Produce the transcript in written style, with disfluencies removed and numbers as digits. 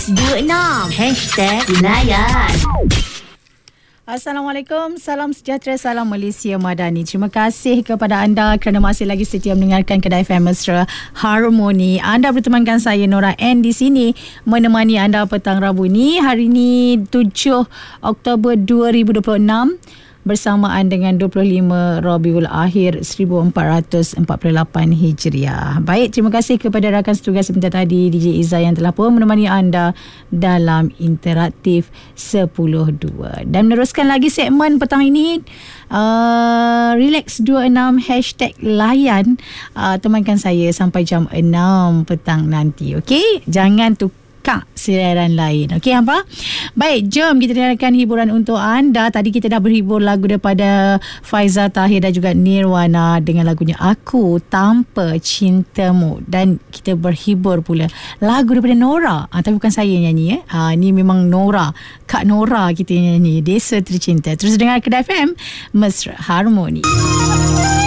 Relax26 #Layan. Assalamualaikum, salam sejahtera, salam Malaysia Madani. Terima kasih kepada anda kerana masih lagi setia mendengarkan Kedai FM Mesra Harmoni. Anda bertemankan saya Nora N di sini menemani anda petang Rabu ni. Hari ni 7 Oktober 2026 bersamaan dengan 25 Rabiul Akhir 1448 Hijriah. Baik, terima kasih kepada rakan setugas sebentar tadi DJ Izzah yang telah pun menemani anda dalam interaktif 10.2. Dan meneruskan lagi segmen petang ini, Relax26 #Layan. Temankan saya sampai jam 6 petang nanti. Okey, jangan siaran lain. Okey apa? Baik, jom kita dengarkan hiburan untuk anda. Tadi kita dah berhibur lagu daripada Faizal Tahir dan juga Nirwana dengan lagunya Aku Tanpa Cintamu. Dan kita berhibur pula lagu daripada Nora. Tapi bukan saya nyanyi. Ni memang Nora, Kak Nora kita nyanyi, Desa Tercinta. Terus dengar Kedai FM Mesra Harmoni.